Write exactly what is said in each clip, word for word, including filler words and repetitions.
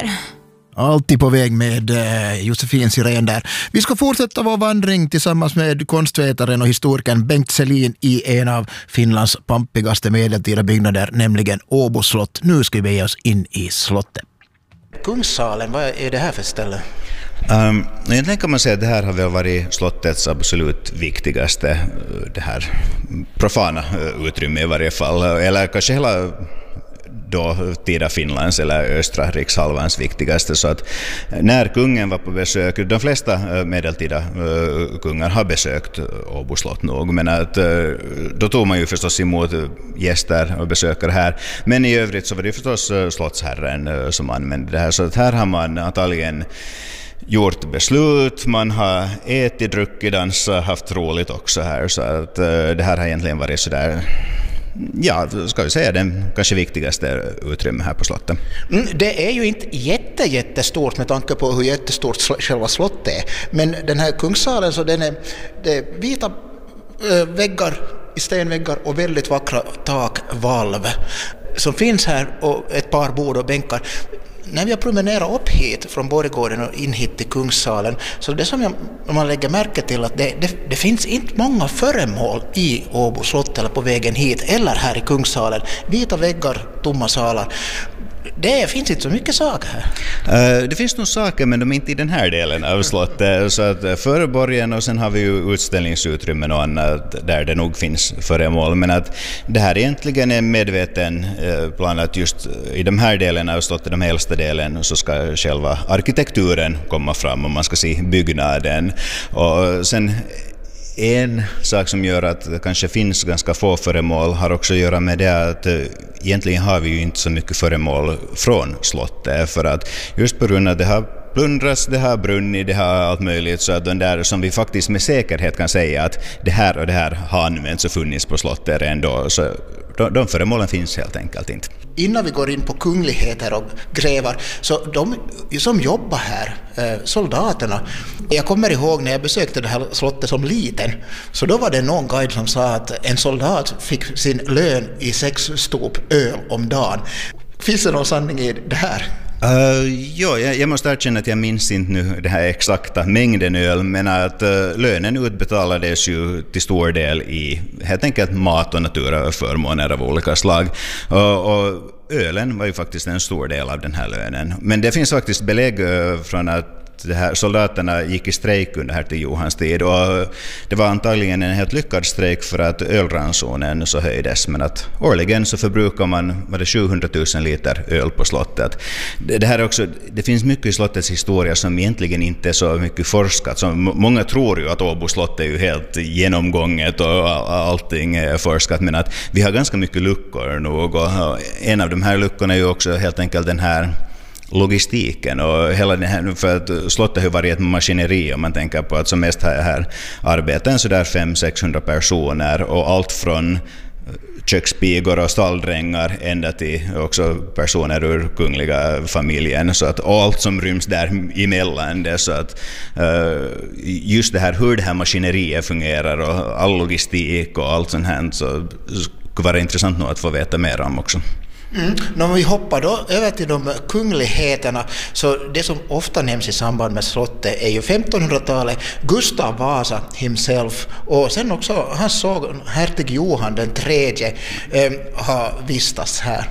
nyheter. Alltid på väg med eh, Josefin Sirén där. Vi ska fortsätta vår vandring tillsammans med konstvetaren och historikern Bengt Selin i en av Finlands pampigaste medeltida byggnader, nämligen Åbo slott. Nu ska vi bege oss in i slottet. Kungssalen, vad är det här för ställe? Um, egentligen kan man säga att det här har väl varit slottets absolut viktigaste, det här profana utrymme i varje fall, eller kanske hela då tida Finlands eller östra rikshalvans viktigaste. Så att när kungen var på besök, de flesta medeltida kungar har besökt Åbo slott nog, men att då tog man ju förstås emot gäster och besökare här, men i övrigt så var det förstås slottsherren som använde det här, så att här har man antagligen gjort beslut, man har ätit, druckit, dansat, haft roligt också här, så att det här har egentligen varit sådär, ja, ska vi säga den kanske viktigaste utrymme här på slottet. Mm, det är ju inte jätte, jättestort med tanke på hur jättestort själva slottet är, men den här kungssalen, så den är, det är vita äh, väggar i stenväggar och väldigt vackra takvalv som finns här och ett par bord och bänkar. När vi har promenerat upp hit från Borggården och in hit till Kungssalen, så det som jag, om man lägger märke till att det, det, det finns inte många föremål i Åbo slott eller på vägen hit eller här i Kungssalen. Vita väggar, tomma salar. Det finns inte så mycket saker här. Uh, det finns nog saker, men de är inte i den här delen av slottet. Så att före borgen, och sen har vi ju utställningsutrymmen och annat där det nog finns föremål. Men att det här egentligen är medveten uh, plan att just i de här delarna av slottet, de äldsta delen, så ska själva arkitekturen komma fram och man ska se byggnaden. Och sen en sak som gör att det kanske finns ganska få föremål har också att göra med det att egentligen har vi ju inte så mycket föremål från slottet, för att just på grund av det har plundrats, det har brunnit, det har allt möjligt, så att den där som vi faktiskt med säkerhet kan säga att det här och det här har använts och funnits på slottet ändå, så de, de föremålen finns helt enkelt inte. Innan vi går in på kungligheter och grävar, så de som jobbar här, soldaterna, jag kommer ihåg när jag besökte det här slottet som liten, så då var det någon guide som sa att en soldat fick sin lön i sex stop öl om dagen. Finns det någon sanning i det här? Uh, ja, jag, jag måste erkänna att jag minns inte nu det här exakta mängden öl, men att uh, lönen utbetalades ju till stor del i helt enkelt mat och naturförmåner av olika slag. Uh, och ölen var ju faktiskt en stor del av den här lönen. Men det finns faktiskt belägg uh, från att de här soldaterna gick i strejk under här till Johans tid, och det var antagligen en helt lyckad strejk för att ölransonen så höjdes, men att årligen så förbrukar man var det sjuhundratusen liter öl på slottet. Det, det här är också, det finns mycket i slottets historia som egentligen inte är så mycket forskat. Så många tror ju att Åbo slott är ju helt genomgånget och allting är forskat, men att vi har ganska mycket luckor nog, och en av de här luckorna är ju också helt enkelt den här logistiken och hela den här, för att slottet har varit ett maskineri om man tänker på att som mest här, här arbetar så där fem till sexhundra personer, och allt från kökspigor och stalldrängar ända till också personer ur kungliga familjen, så att allt som ryms där emellan det, så att uh, just det här hur det här maskineriet fungerar och all logistik och allt sånt här, så skulle vara intressant nog att få veta mer om också. Mm. När vi hoppar då över till de kungligheterna, så det som ofta nämns i samband med slottet är ju femtonhundratalet, Gustav Vasa himself, och sen också hans son hertig Johan den tredje eh, har vistats här.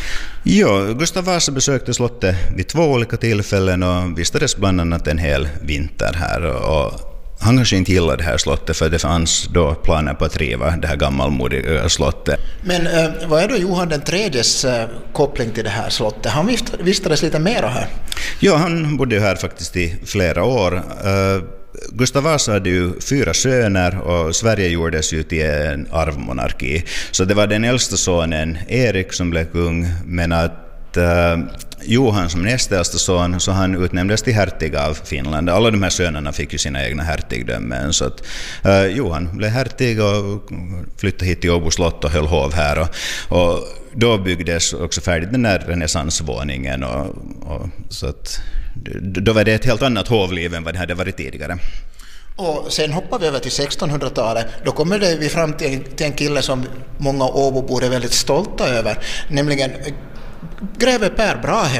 Ja, Gustav Vasa besökte slottet vid två olika tillfällen och vistades bland annat en hel vinter här, och han kanske inte gillade det här slottet för det fanns då planer på att riva det här gammalmodiga slottet. Men eh, vad är då Johan den tredjes eh, koppling till det här slottet? Han vistades lite mer här. Ja, han bodde ju här faktiskt i flera år. Uh, Gustav Vasa hade ju fyra söner och Sverige gjordes ju till en arvmonarki. Så det var den äldsta sonen Erik som blev kung, men att Uh, Johan som nästa äldsta son, så han utnämndes till hertig av Finland. Alla de här sönerna fick ju sina egna hertigdömen, så att uh, Johan blev hertig och flyttade hit till Åbo slott och höll hov här, och, och då byggdes också färdigt den där renässansvåningen, och, och, så att då var det ett helt annat hovliv än vad det hade varit tidigare. Och sen hoppar vi över till sextonhundratalet. Då kommer det vi fram till, till en kille som många Åbobor är väldigt stolta över, nämligen greve Per Brahe.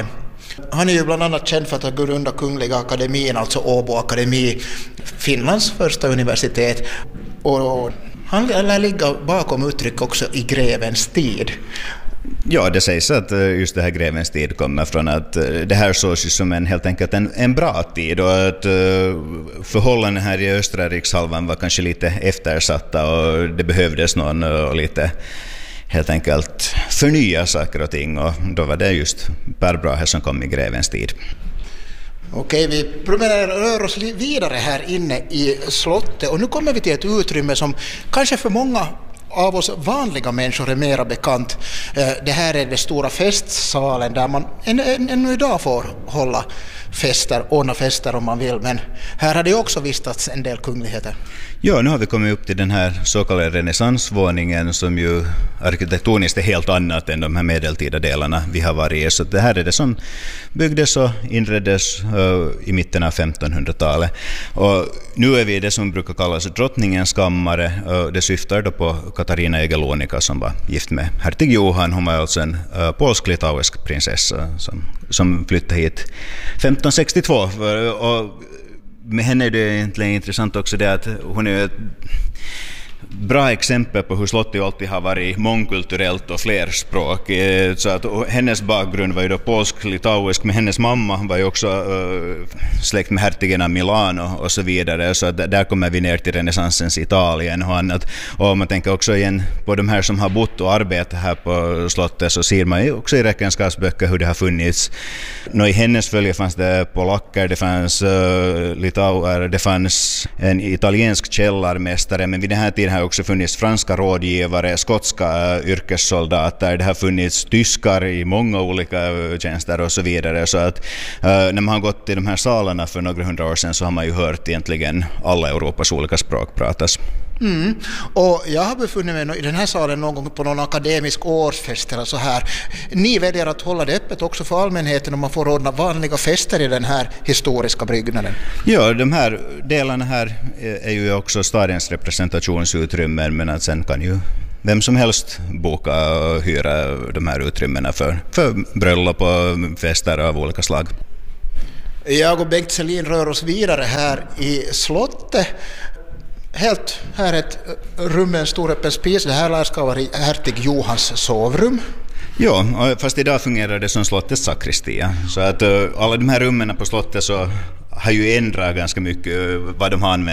Han är ju bland annat känd för att ha grundat Kungliga akademin, alltså Åbo akademi, Finlands första universitet. Och han lär ligga bakom uttryck också i grevens tid. Ja, det sägs att just det här grevens tid kommer från att det här sågs ju som en, helt enkelt en, en bra tid och att förhållandena här i östra rikshalvan var kanske lite eftersatta och det behövdes någon och lite helt enkelt förnya saker och ting och då var det just Per Brahe som kom i grevens tid. Okej, vi rör oss vidare här inne i slottet och nu kommer vi till ett utrymme som kanske för många av oss vanliga människor är mera bekant. Det här är den stora festsalen där man ännu idag får hålla fester, ordna fester om man vill, men här har det också vistats en del kungligheter. Ja, nu har vi kommit upp till den här så kallade renässansvåningen som ju arkitektoniskt är helt annat än de här medeltida delarna vi har varit i. Så det här är det som byggdes och inreddes uh, i mitten av femtonhundratalet. Och nu är vi i det som brukar kallas drottningens kammare. Uh, det syftar då på Katarina Egelonika som var gift med hertig Johan. Hon var alltså en uh, polsk-litauisk prinsessa som, som flyttade hit femton sextiotvå. Och med henne är det egentligen intressant också det att hon är ett bra exempel på hur slottet alltid har varit mångkulturellt och flerspråkigt. Så att hennes bakgrund var ju då polsk-litauisk, men hennes mamma var ju också uh, släkt med hertigen av Milano och så vidare. Så att där kommer vi ner till renässansens Italien och annat. Och man tänker också igen på de här som har bott och arbetat här på slottet så ser man ju också i räkenskapsböcker hur det har funnits. Nå, i hennes följe fanns det polacker, det fanns uh, litauer, det fanns en italiensk källarmästare, men vid den här tiden har också funnits franska rådgivare, skotska uh, yrkessoldater, det har funnits tyskar i många olika uh, tjänster och så vidare. Så att uh, när man har gått till de här salarna för några hundra år sedan så har man ju hört egentligen alla Europas olika språk pratas. Mm. Och jag har befunnit mig i den här salen någon gång på någon akademisk årsfest eller så här. Ni väljer att hålla det öppet också för allmänheten om man får ordna vanliga fester i den här historiska byggnaden. Ja, de här delarna här är ju också stadens representationsutrymmen, men att sen kan ju vem som helst boka och hyra de här utrymmena för, för bröllop och fester av olika slag. Jag och Bengt Selin rör oss vidare här i slottet. Helt här är ett rum med en stor öppen spis. Det här lär ska vara hertig Johans sovrum. Ja, fast idag fungerar det som slottets sakristia. Så att alla de här rummen på slottet så har ju ändrat ganska mycket vad de har använt